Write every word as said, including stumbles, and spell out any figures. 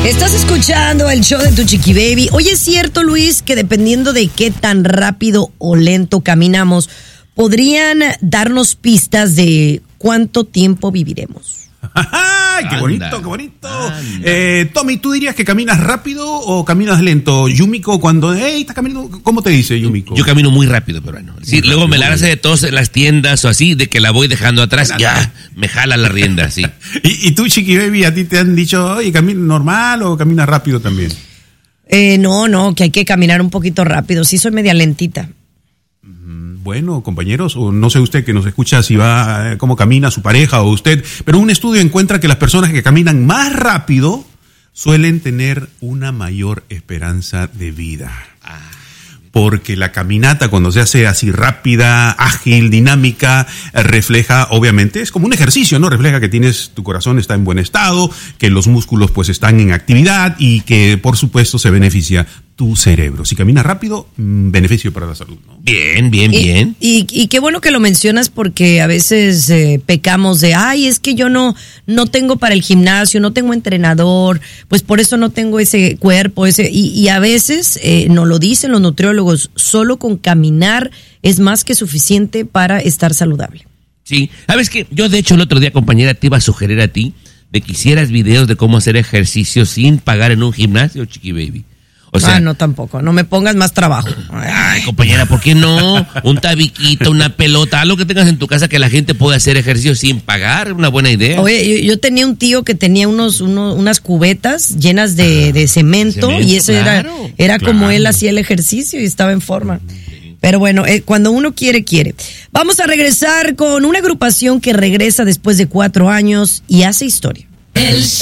Estás escuchando el show de Tu Chiqui Baby. Oye, ¿es cierto, Luis, que dependiendo de qué tan rápido o lento caminamos, podrían darnos pistas de cuánto tiempo viviremos? ¡Ay, qué bonito, qué bonito! Eh, Tommy, ¿tú dirías que caminas rápido o caminas lento? Yumiko, cuando, hey, estás caminando, ¿cómo te dice Yumiko? Yo camino muy rápido, pero bueno. Sí, luego rápido, me la hace de todos en las tiendas o así, de que la voy dejando atrás, Espérate. ya, me jala la rienda, sí. ¿Y, y tú, Chiqui Baby, a ti te han dicho, oye, ¿camina normal o caminas rápido también? Eh, no, no, que hay que caminar un poquito rápido. Sí, soy media lentita. Bueno, compañeros, o no sé usted que nos escucha si va, eh, cómo camina su pareja o usted, pero un estudio encuentra que las personas que caminan más rápido suelen tener una mayor esperanza de vida. Porque la caminata, cuando se hace así rápida, ágil, dinámica, refleja, obviamente, es como un ejercicio, ¿no? Refleja que tienes, tu corazón está en buen estado, que los músculos pues están en actividad y que, por supuesto, se beneficia tu cerebro. Si caminas rápido, beneficio para la salud, ¿no? Bien, bien, bien. Y, y, y qué bueno que lo mencionas, porque a veces eh, pecamos de, ay, es que yo no, no tengo para el gimnasio, no tengo entrenador, pues por eso no tengo ese cuerpo, ese y, y a veces, eh, nos lo dicen los nutriólogos, solo con caminar es más que suficiente para estar saludable. Sí, sabes que yo de hecho el otro día, compañera, te iba a sugerir a ti de que hicieras videos de cómo hacer ejercicio sin pagar en un gimnasio, Chiqui Baby. O sea, ah, no, tampoco. No me pongas más trabajo. Ay, compañera, ¿por qué no? Un tabiquito, una pelota, algo que tengas en tu casa que la gente pueda hacer ejercicio sin pagar. Una buena idea. Oye, yo, yo tenía un tío que tenía unos, unos unas cubetas llenas de, de, cemento, de cemento, y eso claro, era, era claro. como él hacía el ejercicio y estaba en forma. Pero bueno, eh, cuando uno quiere, quiere. Vamos a regresar con una agrupación que regresa después de cuatro años y hace historia. El